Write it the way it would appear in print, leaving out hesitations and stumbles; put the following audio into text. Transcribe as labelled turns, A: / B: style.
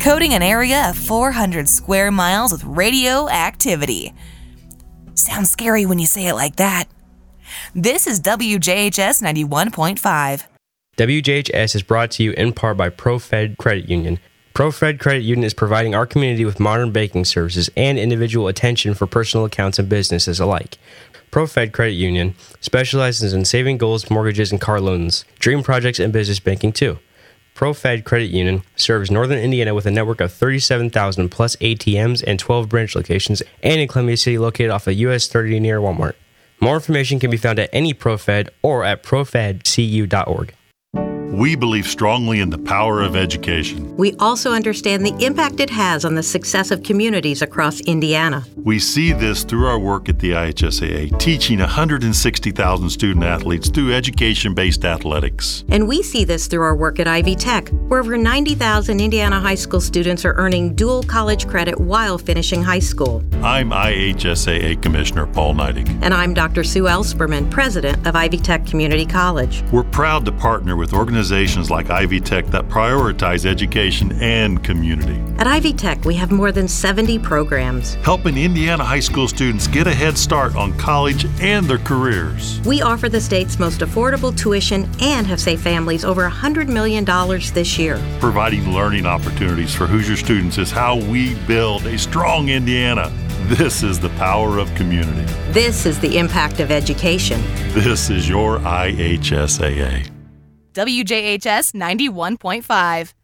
A: coating an area of 400 square miles with radioactivity. Sounds scary when you say it like that. This is WJHS 91.5.
B: WJHS is brought to you in part by ProFed Credit Union. ProFed Credit Union is providing our community with modern banking services and individual attention for personal accounts and businesses alike. ProFed Credit Union specializes in saving goals, mortgages, and car loans, dream projects, and business banking too. ProFed Credit Union serves Northern Indiana with a network of 37,000 plus ATMs and 12 branch locations, and in Columbia City located off of US 30 near Walmart. More information can be found at any ProFed or at profedcu.org.
C: We believe strongly in the power of education.
D: We also understand the impact it has on the success of communities across Indiana.
C: We see this through our work at the IHSAA, teaching 160,000 student athletes through education-based athletics.
D: And we see this through our work at Ivy Tech, where over 90,000 Indiana high school students are earning dual college credit while finishing high school.
C: I'm IHSAA Commissioner Paul Neidig.
D: And I'm Dr. Sue Ellsperman, President of Ivy Tech Community College.
C: We're proud to partner with organizations like Ivy Tech that prioritize education and community.
D: At Ivy Tech, we have more than 70 programs,
C: helping Indiana high school students get a head start on college and their careers.
D: We offer the state's most affordable tuition and have saved families over $100 million this year.
C: Providing learning opportunities for Hoosier students is how we build a strong Indiana. This is the power of community.
D: This is the impact of education.
C: This is your IHSAA.
A: WJHS 91.5.